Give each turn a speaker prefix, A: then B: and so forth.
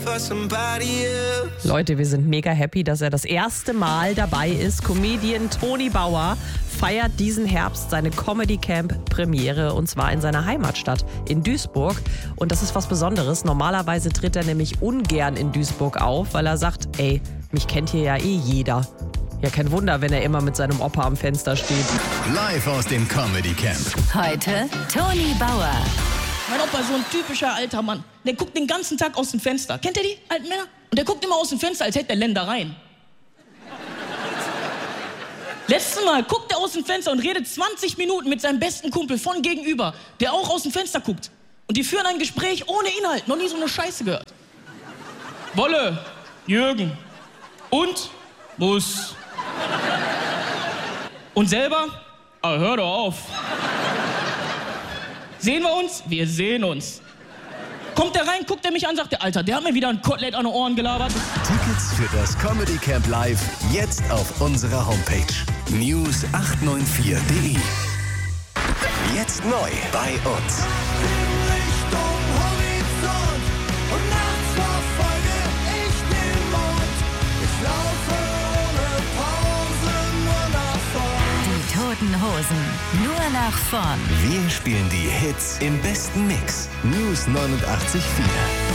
A: Leute, wir sind mega happy, dass er das erste Mal dabei ist. Comedian Toni Bauer feiert diesen Herbst seine Comedy Camp Premiere und zwar in seiner Heimatstadt in Duisburg. Und das ist was Besonderes. Normalerweise tritt er nämlich ungern in Duisburg auf, weil er sagt, ey, mich kennt hier ja eh jeder. Ja, kein Wunder, wenn er immer mit seinem Opa am Fenster steht.
B: Live aus dem Comedy Camp.
C: Heute Toni Bauer.
D: Mein Opa ist so ein typischer alter Mann. Der guckt den ganzen Tag aus dem Fenster. Kennt ihr die alten Männer? Und der guckt immer aus dem Fenster, als hätte er Ländereien. Letztes Mal guckt er aus dem Fenster und redet 20 Minuten mit seinem besten Kumpel von gegenüber, der auch aus dem Fenster guckt. Und die führen ein Gespräch ohne Inhalt. Noch nie so eine Scheiße gehört. Wolle, Jürgen und Bus. Und selber? Ah, hör doch auf. Sehen wir uns? Wir sehen uns. Kommt der rein, guckt er mich an, sagt der, Alter, der hat mir wieder ein Kotelett an den Ohren gelabert.
B: Tickets für das Comedy Camp Live jetzt auf unserer Homepage news894.de. Jetzt neu bei uns.
C: Die Toten Hosen. Nur nach vorn.
B: Wir spielen die Hits im besten Mix. News 89.4.